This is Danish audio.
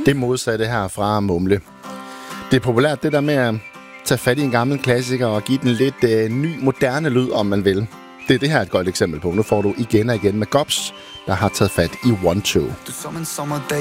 Det modsatte her fra Mumle. Det er populært det der med at tage fat i en gammel klassiker og give den lidt ny, moderne lyd, om man vil. Det er det her et godt eksempel på. Nu får du igen og igen med Gobs, der har taget fat i One Two. Du som en sommerdag